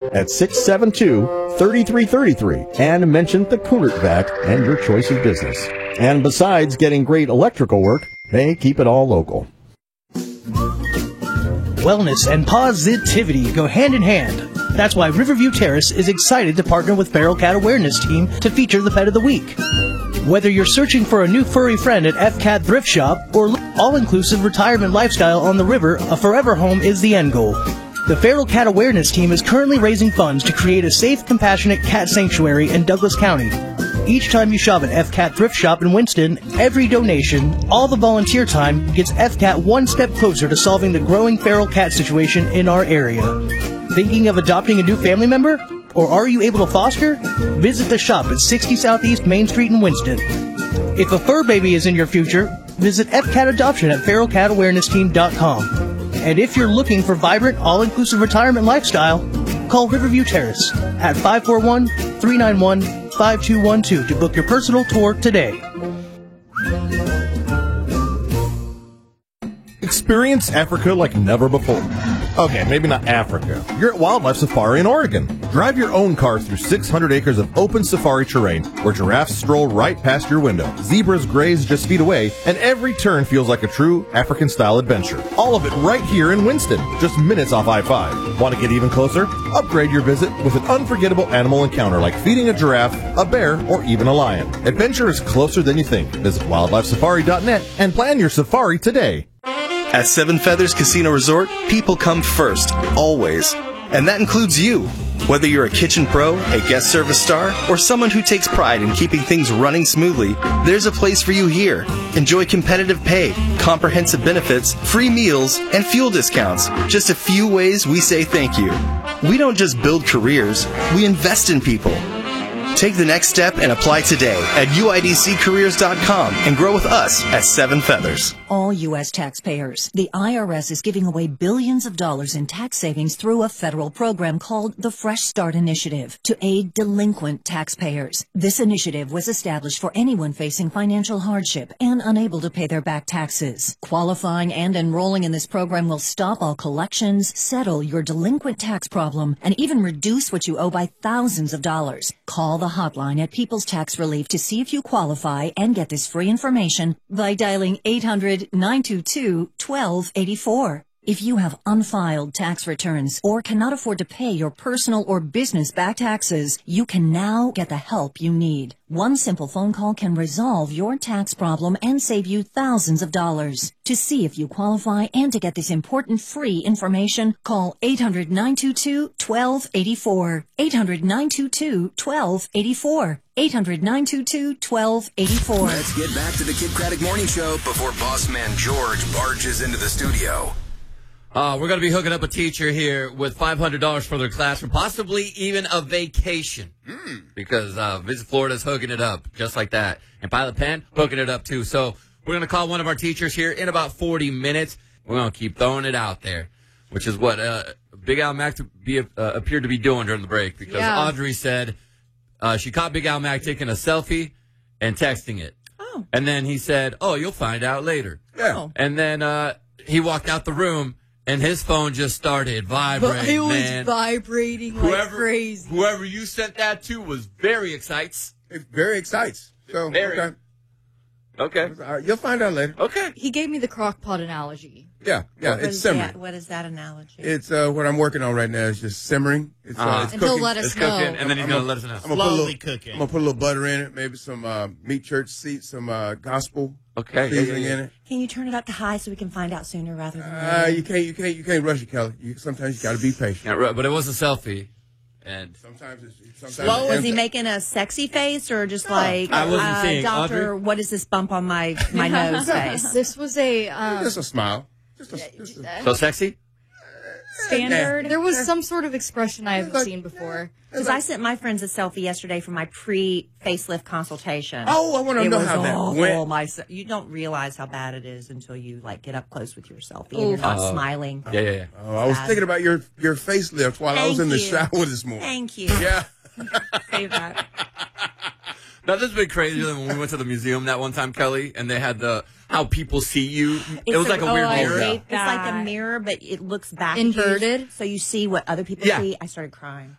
at 672-3333 and mention the Coonert Vac and your choice of business. And besides getting great electrical work, they keep it all local. Wellness and positivity go hand in hand. That's why Riverview Terrace is excited to partner with Feral Cat Awareness Team to feature the Pet of the Week. Whether you're searching for a new furry friend at FCAT Thrift Shop or all-inclusive retirement lifestyle on the river, a forever home is the end goal. The Feral Cat Awareness Team is currently raising funds to create a safe, compassionate cat sanctuary in Douglas County. Each time you shop at FCAT Thrift Shop in Winston, every donation, all the volunteer time, gets FCAT one step closer to solving the growing feral cat situation in our area. Thinking of adopting a new family member? Or are you able to foster? Visit the shop at 60 Southeast Main Street in Winston. If a fur baby is in your future, visit FCAT Adoption at feralcatawareness.com. And if you're looking for vibrant, all-inclusive retirement lifestyle, call Riverview Terrace at 541-391-5212 to book your personal tour today. Experience Africa like never before. Okay, maybe not Africa. You're at Wildlife Safari in Oregon. Drive your own car through 600 acres of open safari terrain where giraffes stroll right past your window, zebras graze just feet away, and every turn feels like a true African-style adventure. All of it right here in Winston, just minutes off I-5. Want to get even closer? Upgrade your visit with an unforgettable animal encounter like feeding a giraffe, a bear, or even a lion. Adventure is closer than you think. Visit wildlifesafari.net and plan your safari today. At Seven Feathers Casino Resort, people come first, always. And that includes you. Whether you're a kitchen pro, a guest service star, or someone who takes pride in keeping things running smoothly, there's a place for you here. Enjoy competitive pay, comprehensive benefits, free meals, and fuel discounts. Just a few ways we say thank you. We don't just build careers, we invest in people. Take the next step and apply today at UIDCcareers.com and grow with us at Seven Feathers. All U.S. taxpayers, the IRS is giving away billions of dollars in tax savings through a federal program called the Fresh Start Initiative to aid delinquent taxpayers. This initiative was established for anyone facing financial hardship and unable to pay their back taxes. Qualifying and enrolling in this program will stop all collections, settle your delinquent tax problem, and even reduce what you owe by thousands of dollars. Call the hotline at People's Tax Relief to see if you qualify and get this free information by dialing 800-922-1284. If you have unfiled tax returns or cannot afford to pay your personal or business back taxes, you can now get the help you need. One simple phone call can resolve your tax problem and save you thousands of dollars. To see if you qualify and to get this important free information, call 800-922-1284. 800-922-1284. 800-922-1284. Let's get back to the Kid Craddock Morning Show before boss man George barges into the studio. We're going to be hooking up a teacher here with $500 for their classroom, possibly even a vacation. Because Visit Florida's hooking it up just like that. And Pilot Pen hooking it up too. So we're going to call one of our teachers here in about 40 minutes. We're going to keep throwing it out there, which is what Big Al Mac appeared to be doing during the break. Because Audrey said she caught Big Al Mac taking a selfie and texting it. Oh. And then he said, you'll find out later. Yeah. Oh. And then he walked out the room. And his phone just started vibrating, It was man. vibrating like crazy. Whoever you sent that to was very excited. Very excited. So, very. Okay. All right, you'll find out later. Okay. He gave me the crock pot analogy. Yeah, it's simmering. What is that analogy? It's what I'm working on right now is just simmering. It's and cooking. he'll let us know. Cooking, and then he's going to let us know. Slowly cooking. I'm going to put a little butter in it, maybe some meat church seeds, some gospel seasoning in it. Can you turn it up to high so we can find out sooner rather than later? You can't rush it, Kelly. Sometimes you got to be patient. Yeah, but it was a selfie. And sometimes was he making a sexy face or just like, I wasn't seeing doctor, Audrey? what is this bump on my nose face? This was a just a smile. So sexy? Standard. There was some sort of expression I haven't seen before. Because I sent my friends a selfie yesterday for my pre-facelift consultation. Oh, I want to know how that went. You don't realize how bad it is until you get up close with your selfie and you're not smiling. Yeah. Oh, I was thinking about your facelift while I was in the shower this morning. Thank you. Yeah. Save that. Now, this has been crazy when we went to the museum that one time, Kelly, and they had how people see you. It was like a weird mirror. It's like a mirror, but it looks back inverted. so you see what other people see. I started crying.